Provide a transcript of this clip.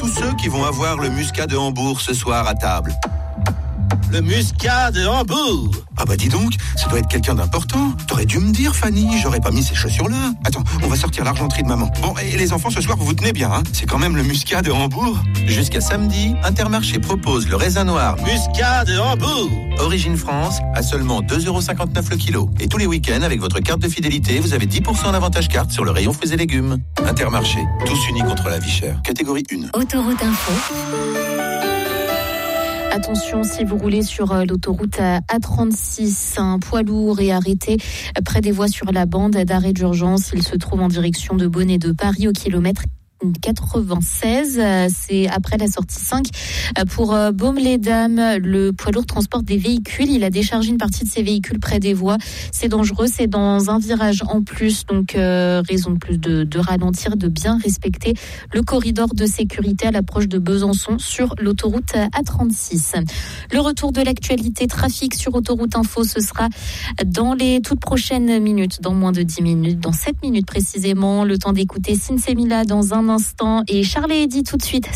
tous ceux qui vont avoir le muscat de Hambourg ce soir à table. Le muscat de Hambourg. Ah bah dis donc, ça doit être quelqu'un d'important. T'aurais dû me dire, Fanny, j'aurais pas mis ces chaussures-là. Attends, on va sortir l'argenterie de maman. Bon, et les enfants, ce soir, vous vous tenez bien, hein. C'est quand même le muscat de Hambourg. Jusqu'à samedi, Intermarché propose le raisin noir muscat de Hambourg. Origine France, à seulement 2,59€ le kilo. Et tous les week-ends, avec votre carte de fidélité, vous avez 10% d'avantage carte sur le rayon fruits et légumes. Intermarché, tous unis contre la vie chère. Catégorie 1. Autoroute Info. Attention, si vous roulez sur l'autoroute A36, un poids lourd est arrêté près des voies sur la bande d'arrêt d'urgence. Il se trouve en direction de Beaune et de Paris au kilomètre 96, c'est après la sortie 5 pour Baume-les-Dames. Le poids lourd transporte des véhicules, il a déchargé une partie de ses véhicules près des voies. C'est dangereux, c'est dans un virage en plus, donc raison de plus de ralentir, de bien respecter le corridor de sécurité à l'approche de Besançon sur l'autoroute A36. Le retour de l'actualité trafic sur Autoroute Info, ce sera dans les toutes prochaines minutes, dans moins de 10 minutes, dans 7 minutes précisément. Le temps d'écouter Sinsemila dans un instant et Charles et Eddy tout de suite.